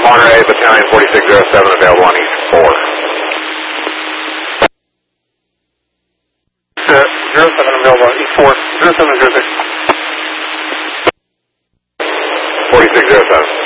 Monterey, Battalion 4607, available on East 4. 07 available on East 4, 0706. 4607.